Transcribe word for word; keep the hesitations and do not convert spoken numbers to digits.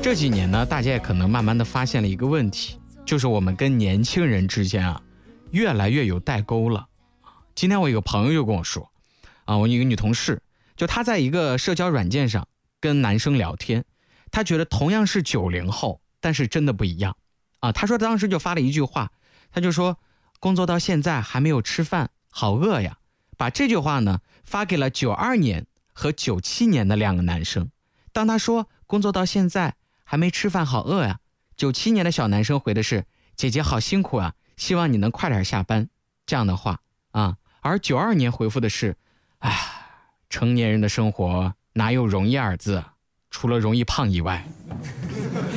这几年呢，大家也可能慢慢的发现了一个问题，就是我们跟年轻人之间啊，越来越有代沟了。今天我有个朋友就跟我说，啊，我有一个女同事，就她在一个社交软件上跟男生聊天，她觉得同样是九零后，但是真的不一样啊。她说当时就发了一句话，她就说工作到现在还没有吃饭，好饿呀。把这句话呢发给了九二年和九七年的两个男生。当她说工作到现在还没吃饭，好饿呀，九七年的小男生回的是姐姐好辛苦啊，希望你能快点下班，这样的话啊。而九二年回复的是，哎，成年人的生活哪有容易二字，除了容易胖以外。